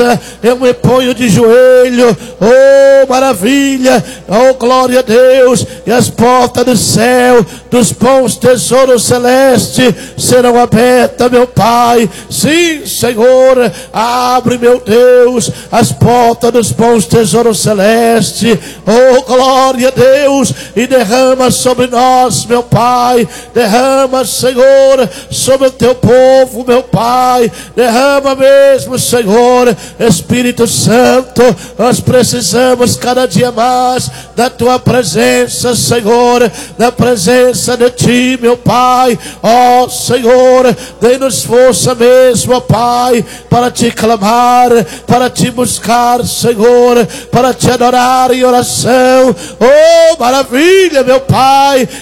eu me ponho de joelho, oh maravilha, oh glória a Deus, e as portas do céu, dos bons tesouros celestes serão abertas, meu Pai. Sim, Senhor, abre, meu Deus, as portas dos bons tesouros celestes, oh glória a Deus, e derrama sobre nós, meu Pai, derrama, Senhor, sobre o teu povo, meu Pai, derrama mesmo, Senhor. Espírito Santo, nós precisamos cada dia mais da tua presença, Senhor, da presença de ti, meu Pai. Ó Senhor, dê-nos força mesmo, ó Pai, para te clamar, para te buscar, Senhor, para te adorar em oração. Oh, maravilha, meu Pai,